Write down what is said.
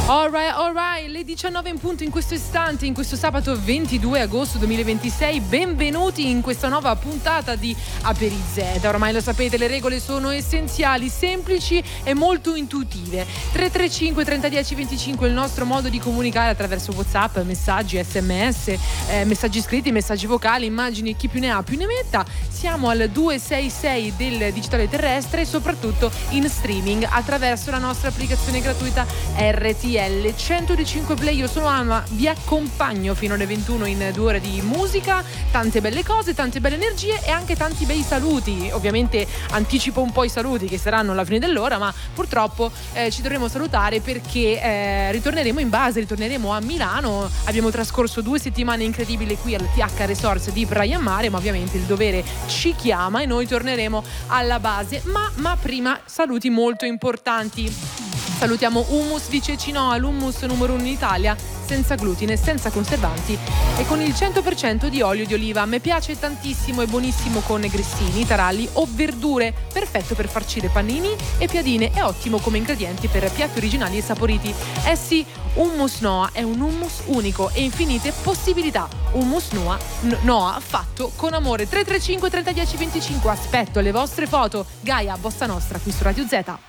Alright, le 19 in punto in questo istante, in questo sabato 22 agosto 2026. Benvenuti in questa nuova puntata di Aperizeta. Ormai lo sapete, le regole sono essenziali, semplici e molto intuitive. 335 3010 25 il nostro modo di comunicare attraverso WhatsApp, messaggi, SMS, messaggi scritti, messaggi vocali, immagini, chi più ne ha più ne metta. Siamo al 266 del digitale terrestre e soprattutto in streaming attraverso la nostra applicazione gratuita RTL 105 Play. Io sono Alma, vi accompagno fino alle 21 in 2 ore di musica, tante belle cose, tante belle energie e anche tanti bei saluti. Ovviamente anticipo un po' i saluti che saranno alla fine dell'ora, ma purtroppo ci dovremo salutare perché ritorneremo in base, ritorneremo a Milano. Abbiamo trascorso 2 settimane incredibili qui al TH Resorts di Praia Mare, ma ovviamente il dovere ci chiama e noi torneremo alla base. Ma prima saluti molto importanti. Salutiamo Hummus di Cecinoa, l'hummus numero 1 in Italia, senza glutine, senza conservanti e con il 100% di olio di oliva. A me piace tantissimo, è buonissimo con grissini, taralli o verdure, perfetto per farcire panini e piadine, è ottimo come ingredienti per piatti originali e saporiti. Eh sì, Hummus Noa è un hummus unico e infinite possibilità. Hummus Noa fatto con amore. 335 3010 25, aspetto le vostre foto. Gaia, Bossa Nostra qui su Radio Z.